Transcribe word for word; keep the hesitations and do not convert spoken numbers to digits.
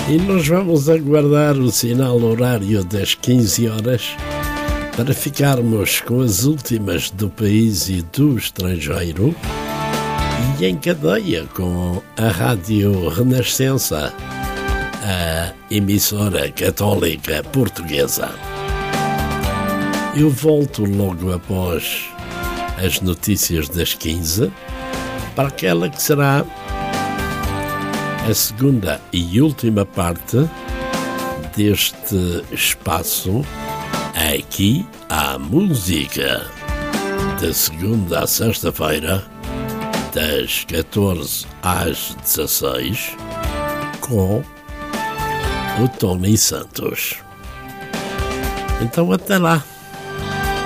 E nós vamos aguardar o sinal horário das quinze horas para ficarmos com as últimas do país e do estrangeiro e em cadeia com a Rádio Renascença, a emissora católica portuguesa. Eu volto logo após as notícias das quinze para aquela que será a segunda e última parte deste espaço Aqui há Música, de segunda a sexta-feira, das catorze às dezasseis, com o Tony Santos. Então até lá.